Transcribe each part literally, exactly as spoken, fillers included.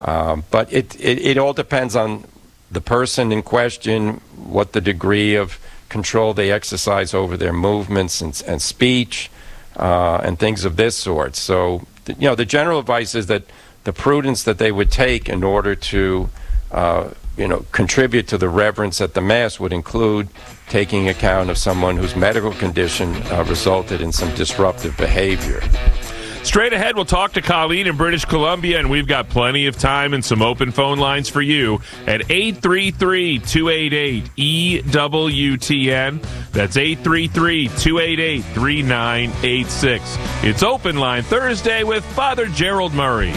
Um, but it, it, it all depends on the person in question, what the degree of control they exercise over their movements and, and speech, uh, and things of this sort. So, you know, the general advice is that the prudence that they would take in order to, uh, you know, contribute to the reverence at the Mass would include taking account of someone whose medical condition uh, resulted in some disruptive behavior. Straight ahead, we'll talk to Colleen in British Columbia, and we've got plenty of time and some open phone lines for you at eight three three, two eight eight, E W T N. That's eight three three, two eight eight, three nine eight six. It's Open Line Thursday with Father Gerald Murray.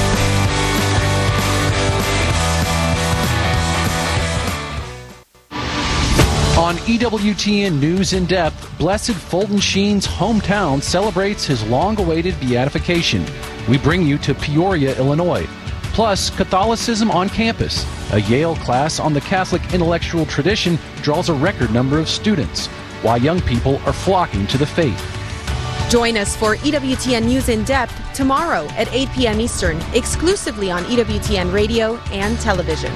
On E W T N News in Depth, Blessed Fulton Sheen's hometown celebrates his long-awaited beatification. We bring you to Peoria, Illinois. Plus, Catholicism on campus. A Yale class on the Catholic intellectual tradition draws a record number of students. Why young people are flocking to the faith. Join us for E W T N News in Depth tomorrow at eight p.m. Eastern, exclusively on E W T N Radio and television.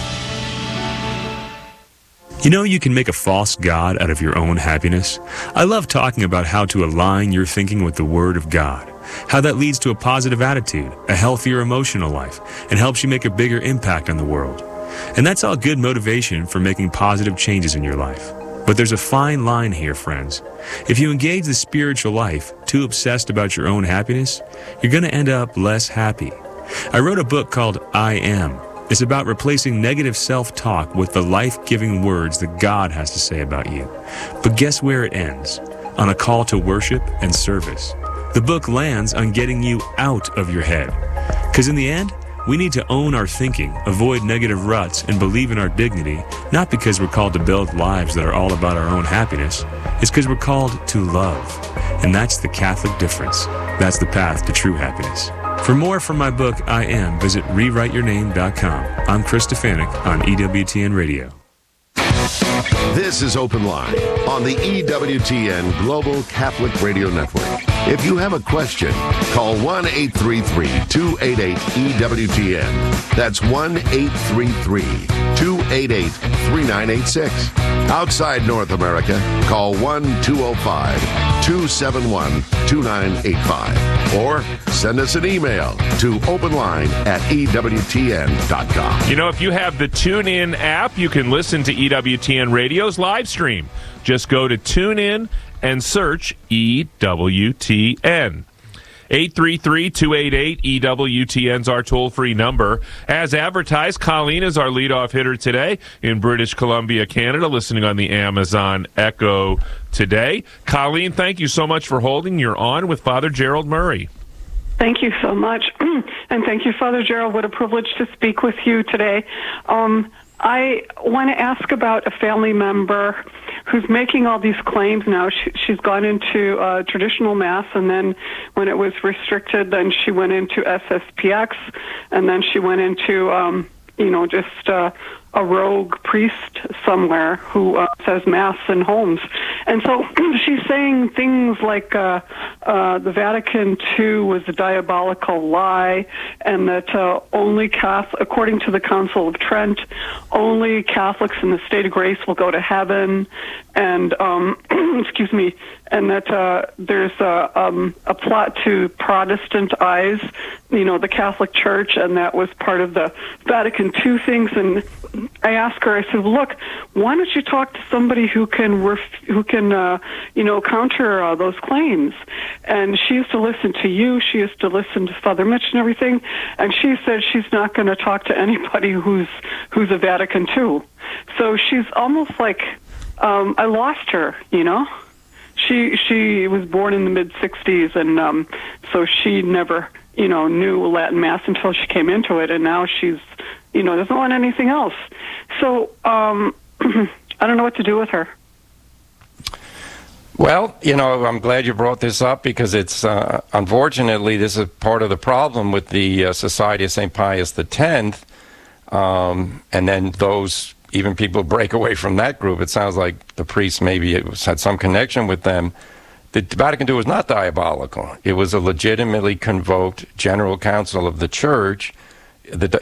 You know you can make a false god out of your own happiness? I love talking about how to align your thinking with the Word of God, how that leads to a positive attitude, a healthier emotional life, and helps you make a bigger impact on the world. And that's all good motivation for making positive changes in your life. But there's a fine line here, friends. If you engage the spiritual life too obsessed about your own happiness, you're going to end up less happy. I wrote a book called I Am. It's about replacing negative self-talk with the life-giving words that God has to say about you. But guess where it ends? On a call to worship and service. The book lands on getting you out of your head. Because in the end, we need to own our thinking, avoid negative ruts, and believe in our dignity, not because we're called to build lives that are all about our own happiness. It's because we're called to love. And that's the Catholic difference. That's the path to true happiness. For more from my book, I Am, visit rewrite your name dot com. I'm Chris Stefanik on E W T N Radio. This is Open Line on the E W T N Global Catholic Radio Network. If you have a question, call one eight three three, two eight eight, E W T N. That's one eight three three, two eight eight, three nine eight six. Outside North America, call one two oh five, two seven one, two nine eight five. Or send us an email to openline at E W T N dot com. You know, if you have the TuneIn app, you can listen to E W T N Radio's live stream. Just go to TuneIn and search E W T N. eight three three, two eight eight, E W T N's our toll-free number. As advertised, Colleen is our leadoff hitter today in British Columbia, Canada, listening on the Amazon Echo today. Colleen, thank you so much for holding. You're on with Father Gerald Murray. Thank you so much. And thank you, Father Gerald. What a privilege to speak with you today. Um, I want to ask about a family member who's making all these claims now. She, she's gone into uh, traditional Mass, and then when it was restricted, then she went into S S P X, and then she went into, um, you know, just uh, a rogue priest somewhere who uh, says Mass in homes. And so she's saying things like uh, uh, the Vatican two was a diabolical lie, and that uh, only Catholic, according to the Council of Trent, only Catholics in the state of grace will go to heaven, and um, excuse me, and that uh, there's a, um, a plot to Protestantize, you know, the Catholic Church, and that was part of the Vatican two things. And I asked her, I said, look, why don't you talk to somebody who can, ref- who can, uh, you know, counter uh, those claims? And she used to listen to you. She used to listen to Father Mitch and everything. And she said she's not going to talk to anybody who's who's a Vatican two. So she's almost like, um, I lost her, you know. She she was born in the mid sixties, and um, so she never, you know, knew Latin Mass until she came into it, and now she's, you know, doesn't want anything else. So um, I don't know what to do with her. Well, you know, I'm glad you brought this up, because it's, uh, unfortunately, this is part of the problem with the uh, Society of Saint Pius X, um, and then those, even people break away from that group. It sounds like the priest maybe it was, had some connection with them. The Vatican two was not diabolical. It was a legitimately convoked General Council of the Church the